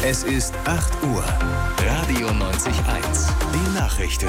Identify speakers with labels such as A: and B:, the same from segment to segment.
A: Es ist 8 Uhr. Radio 90.1. Die Nachrichten.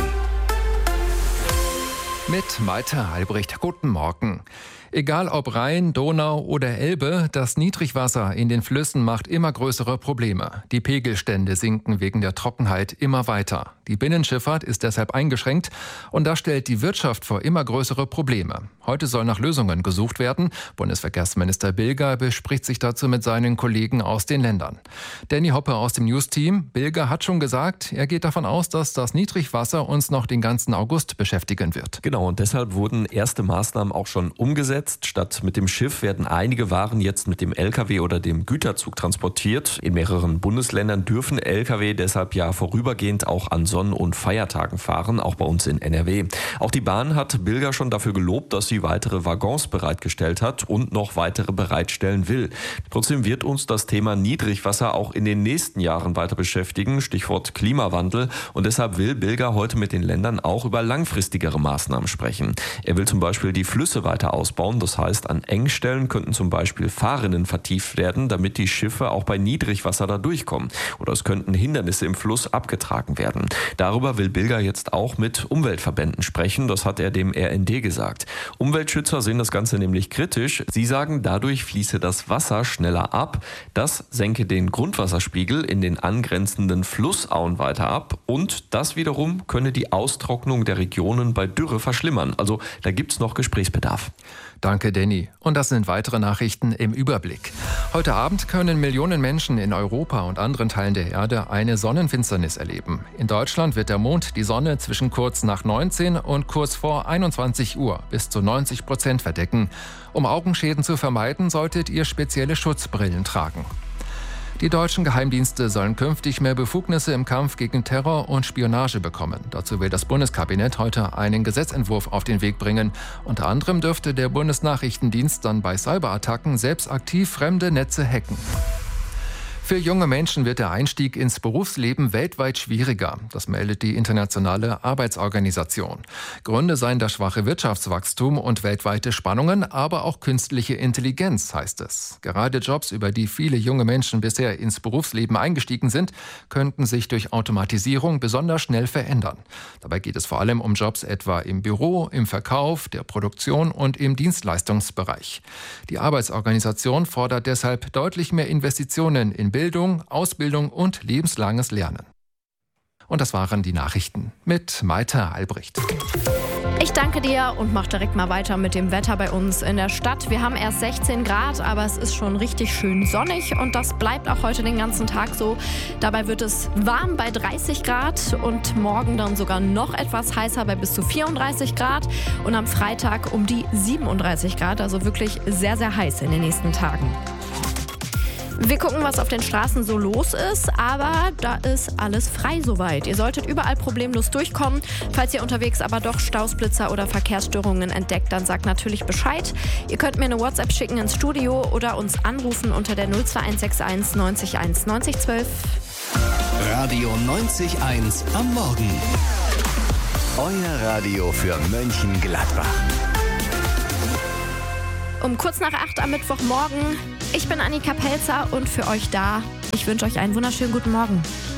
B: Mit Malte Albrecht. Guten Morgen. Egal ob Rhein, Donau oder Elbe, das Niedrigwasser in den Flüssen macht immer größere Probleme. Die Pegelstände sinken wegen der Trockenheit immer weiter. Die Binnenschifffahrt ist deshalb eingeschränkt und das stellt die Wirtschaft vor immer größere Probleme. Heute soll nach Lösungen gesucht werden. Bundesverkehrsminister Bilger bespricht sich dazu mit seinen Kollegen aus den Ländern. Danny Hoppe aus dem News-Team. Bilger hat schon gesagt, er geht davon aus, dass das Niedrigwasser uns noch den ganzen August beschäftigen wird.
C: Genau, und deshalb wurden erste Maßnahmen auch schon umgesetzt. Statt mit dem Schiff werden einige Waren jetzt mit dem LKW oder dem Güterzug transportiert. In mehreren Bundesländern dürfen LKW deshalb ja vorübergehend auch an Sonn- und Feiertagen fahren, auch bei uns in NRW. Auch die Bahn hat Bilger schon dafür gelobt, dass sie weitere Waggons bereitgestellt hat und noch weitere bereitstellen will. Trotzdem wird uns das Thema Niedrigwasser auch in den nächsten Jahren weiter beschäftigen, Stichwort Klimawandel. Und deshalb will Bilger heute mit den Ländern auch über langfristigere Maßnahmen sprechen. Er will zum Beispiel die Flüsse weiter ausbauen. Das heißt, an Engstellen könnten zum Beispiel Fahrrinnen vertieft werden, damit die Schiffe auch bei Niedrigwasser da durchkommen. Oder es könnten Hindernisse im Fluss abgetragen werden. Darüber will Bilger jetzt auch mit Umweltverbänden sprechen. Das hat er dem RND gesagt. Umweltschützer sehen das Ganze nämlich kritisch. Sie sagen, dadurch fließe das Wasser schneller ab. Das senke den Grundwasserspiegel in den angrenzenden Flussauen weiter ab. Und das wiederum könne die Austrocknung der Regionen bei Dürre verschlimmern. Also da gibt es noch Gesprächsbedarf.
B: Danke, Danny. Und das sind weitere Nachrichten im Überblick. Heute Abend können Millionen Menschen in Europa und anderen Teilen der Erde eine Sonnenfinsternis erleben. In Deutschland wird der Mond die Sonne zwischen kurz nach 19 und kurz vor 21 Uhr bis zu 90% verdecken. Um Augenschäden zu vermeiden, solltet ihr spezielle Schutzbrillen tragen. Die deutschen Geheimdienste sollen künftig mehr Befugnisse im Kampf gegen Terror und Spionage bekommen. Dazu will das Bundeskabinett heute einen Gesetzentwurf auf den Weg bringen. Unter anderem dürfte der Bundesnachrichtendienst dann bei Cyberattacken selbst aktiv fremde Netze hacken. Für junge Menschen wird der Einstieg ins Berufsleben weltweit schwieriger. Das meldet die Internationale Arbeitsorganisation. Gründe seien das schwache Wirtschaftswachstum und weltweite Spannungen, aber auch künstliche Intelligenz, heißt es. Gerade Jobs, über die viele junge Menschen bisher ins Berufsleben eingestiegen sind, könnten sich durch Automatisierung besonders schnell verändern. Dabei geht es vor allem um Jobs etwa im Büro, im Verkauf, der Produktion und im Dienstleistungsbereich. Die Arbeitsorganisation fordert deshalb deutlich mehr Investitionen in Bildung, Ausbildung und lebenslanges Lernen. Und das waren die Nachrichten mit Malte Albrecht.
D: Ich danke dir und mach direkt mal weiter mit dem Wetter bei uns in der Stadt. Wir haben erst 16 Grad, aber es ist schon richtig schön sonnig und das bleibt auch heute den ganzen Tag so. Dabei wird es warm bei 30 Grad und morgen dann sogar noch etwas heißer bei bis zu 34 Grad und am Freitag um die 37 Grad, also wirklich sehr, sehr heiß in den nächsten Tagen. Wir gucken, was auf den Straßen so los ist, aber da ist alles frei soweit. Ihr solltet überall problemlos durchkommen. Falls ihr unterwegs aber doch Staus, Blitzer oder Verkehrsstörungen entdeckt, dann sagt natürlich Bescheid. Ihr könnt mir eine WhatsApp schicken ins Studio oder uns anrufen unter der 02161 90 1 90 12.
A: Radio 90.1 am Morgen. Euer Radio für Mönchengladbach.
D: Um kurz nach 8 am Mittwochmorgen. Ich bin Annika Pelzer und für euch da. Ich wünsche euch einen wunderschönen guten Morgen.